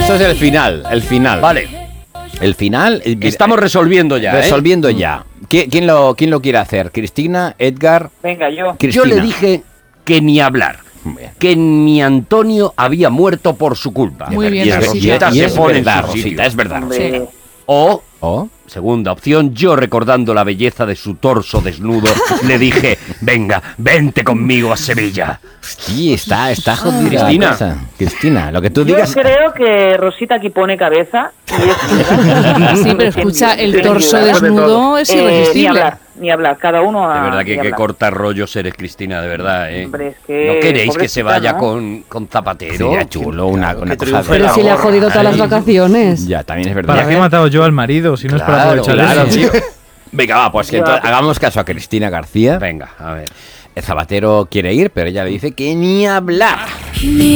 Eso es el final. Vale. El final. Estamos resolviendo ya. Resolviendo ya. ¿Quién lo quiere hacer? ¿Cristina? ¿Edgar? Venga, yo. Cristina. Yo le dije que ni hablar. Que mi Antonio había muerto por su culpa. Muy bien, y Rosita. se es pone en verdad, su Rosita, sitio. es verdad. Hombre, O, segunda opción, yo recordando la belleza de su torso desnudo, le dije, venga, vente conmigo a Sevilla. Sí, está jodida. Cristina. la cosa. Cristina, lo que tú yo digas. creo que Rosita aquí pone cabeza. Y Sí, pero escucha, el torso desnudo es Ni irresistible. hablar, cada uno a... De verdad que ni hay que hablar. cortar rollos eres, Cristina, de verdad, ¿eh? Hombre, es que, ¿No queréis que se pobrecita, vaya ¿no? con Zapatero? Sería chulo, una cosa. Pero si le ha jodido todas las vacaciones. Ya, también es verdad. ¿Para qué he matado yo al marido si no es para aprovechar Claro, eso? tío. Venga, va, pues que entonces hagamos caso a Cristina García. Venga, a ver. El Zapatero quiere ir, pero ella le dice que ni hablar.